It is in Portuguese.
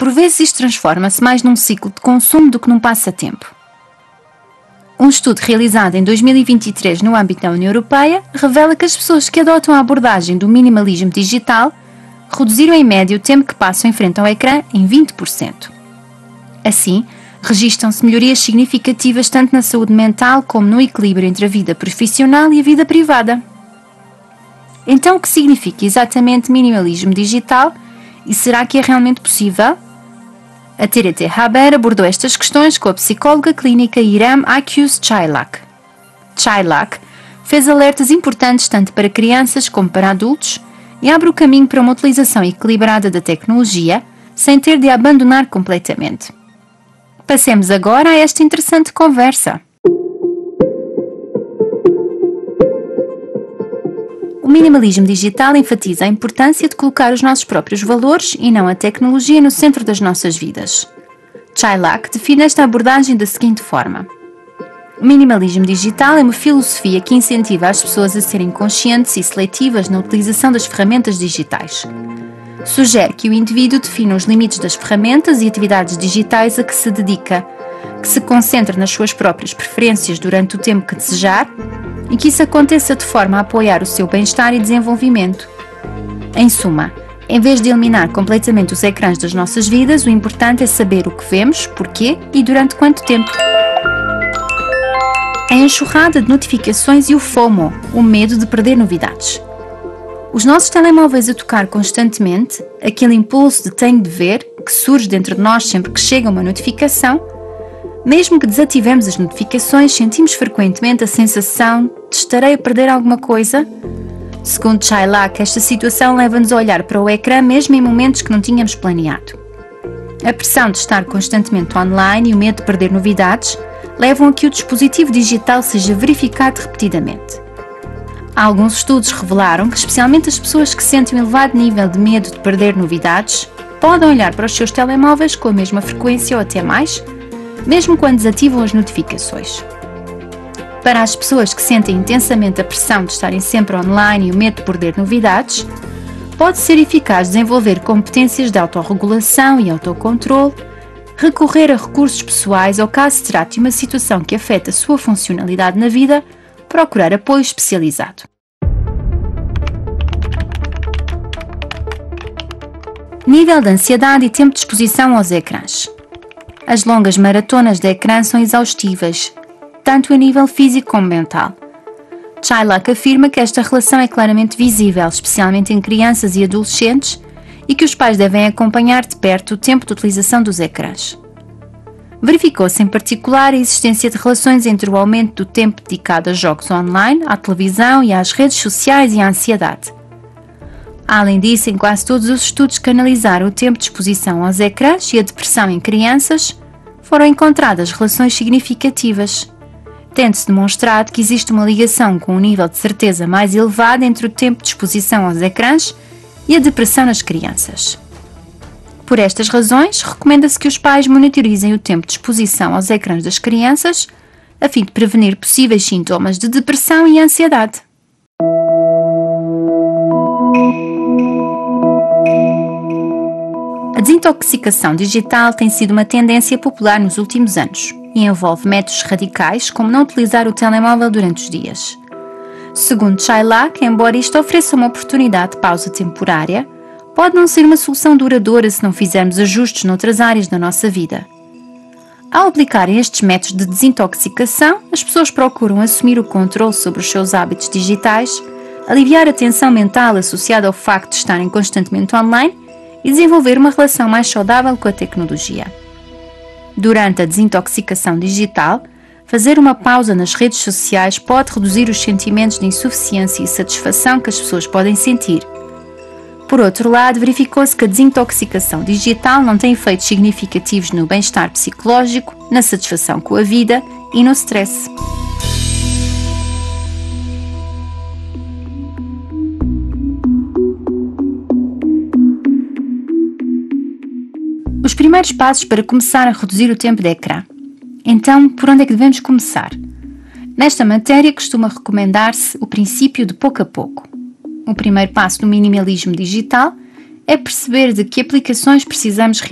por vezes isto transforma-se mais num ciclo de consumo do que num passatempo. Um estudo realizado em 2023 no âmbito da União Europeia revela que as pessoas que adotam a abordagem do minimalismo digital reduziram em média o tempo que passam em frente ao ecrã em 20%. Assim, registram-se melhorias significativas tanto na saúde mental como no equilíbrio entre a vida profissional e a vida privada. Então, o que significa exatamente minimalismo digital e será que é realmente possível? A Terete Haber abordou estas questões com a psicóloga clínica Irem Akyüz Çaylak. Çaylak fez alertas importantes tanto para crianças como para adultos e abre o caminho para uma utilização equilibrada da tecnologia sem ter de a abandonar completamente. Passemos agora a esta interessante conversa. O minimalismo digital enfatiza a importância de colocar os nossos próprios valores e não a tecnologia no centro das nossas vidas. Çaylak define esta abordagem da seguinte forma: o minimalismo digital é uma filosofia que incentiva as pessoas a serem conscientes e seletivas na utilização das ferramentas digitais. Sugere que o indivíduo defina os limites das ferramentas e atividades digitais a que se dedica, que se concentre nas suas próprias preferências durante o tempo que desejar e que isso aconteça de forma a apoiar o seu bem-estar e desenvolvimento. Em suma, em vez de eliminar completamente os ecrãs das nossas vidas, o importante é saber o que vemos, porquê e durante quanto tempo. A enxurrada de notificações e o FOMO, o medo de perder novidades. Os nossos telemóveis a tocar constantemente, aquele impulso de tenho de ver, que surge dentro de nós sempre que chega uma notificação, mesmo que desativemos as notificações, sentimos frequentemente a sensação de estarei a perder alguma coisa? Segundo Çaylak, esta situação leva-nos a olhar para o ecrã mesmo em momentos que não tínhamos planeado. A pressão de estar constantemente online e o medo de perder novidades levam a que o dispositivo digital seja verificado repetidamente. Alguns estudos revelaram que, especialmente as pessoas que sentem um elevado nível de medo de perder novidades, podem olhar para os seus telemóveis com a mesma frequência ou até mais, mesmo quando desativam as notificações. Para as pessoas que sentem intensamente a pressão de estarem sempre online e o medo de perder novidades, pode ser eficaz desenvolver competências de autorregulação e autocontrole, recorrer a recursos pessoais ou, caso se trate de uma situação que afeta a sua funcionalidade na vida, procurar apoio especializado. Nível de ansiedade e tempo de exposição aos ecrãs. As longas maratonas de ecrã são exaustivas, tanto a nível físico como mental. Çaylak afirma que esta relação é claramente visível, especialmente em crianças e adolescentes, e que os pais devem acompanhar de perto o tempo de utilização dos ecrãs. Verificou-se em particular a existência de relações entre o aumento do tempo dedicado a jogos online, à televisão e às redes sociais e à ansiedade. Além disso, em quase todos os estudos que analisaram o tempo de exposição aos ecrãs e a depressão em crianças, foram encontradas relações significativas, tendo-se demonstrado que existe uma ligação com um nível de certeza mais elevado entre o tempo de exposição aos ecrãs e a depressão nas crianças. Por estas razões, recomenda-se que os pais monitorizem o tempo de exposição aos ecrãs das crianças, a fim de prevenir possíveis sintomas de depressão e ansiedade. A desintoxicação digital tem sido uma tendência popular nos últimos anos e envolve métodos radicais como não utilizar o telemóvel durante os dias. Segundo Çaylak, embora isto ofereça uma oportunidade de pausa temporária, pode não ser uma solução duradoura se não fizermos ajustes noutras áreas da nossa vida. Ao aplicarem estes métodos de desintoxicação, as pessoas procuram assumir o controle sobre os seus hábitos digitais, aliviar a tensão mental associada ao facto de estarem constantemente online e desenvolver uma relação mais saudável com a tecnologia. Durante a desintoxicação digital, fazer uma pausa nas redes sociais pode reduzir os sentimentos de insuficiência e satisfação que as pessoas podem sentir. Por outro lado, verificou-se que a desintoxicação digital não tem efeitos significativos no bem-estar psicológico, na satisfação com a vida e no stress. Os primeiros passos para começar a reduzir o tempo de ecrã. Então, por onde é que devemos começar? Nesta matéria costuma recomendar-se o princípio de pouco a pouco. O primeiro passo do minimalismo digital é perceber de que aplicações precisamos realmente.